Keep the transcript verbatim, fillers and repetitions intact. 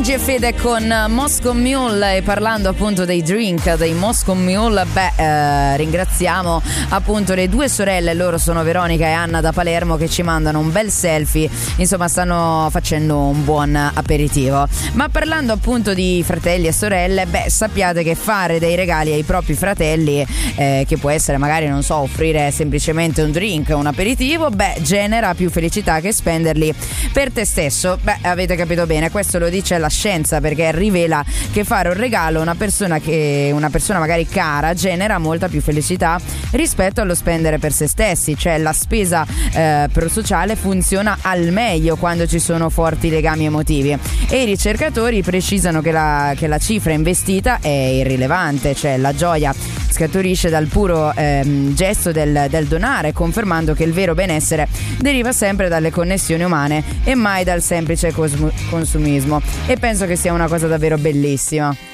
Angie e Fede con Moscow Mule, e parlando appunto dei drink, dei Moscow Mule, beh, eh, ringraziamo appunto le due sorelle, loro sono Veronica e Anna da Palermo, che ci mandano un bel selfie, insomma stanno facendo un buon aperitivo. Ma parlando appunto di fratelli e sorelle, beh, sappiate che fare dei regali ai propri fratelli, eh, che può essere magari, non so, offrire semplicemente un drink, un aperitivo, beh, genera più felicità che spenderli per te stesso. Beh, avete capito bene, questo lo dice la scienza, perché rivela che fare un regalo a una persona che una persona magari cara genera molta più felicità rispetto allo spendere per se stessi, cioè la spesa eh, prosociale funziona al meglio quando ci sono forti legami emotivi, e i ricercatori precisano che la, che la cifra investita è irrilevante, cioè la gioia scaturisce dal puro ehm, gesto del, del donare, confermando che il vero benessere deriva sempre dalle connessioni umane e mai dal semplice cosmo- consumismo, e penso che sia una cosa davvero bellissima.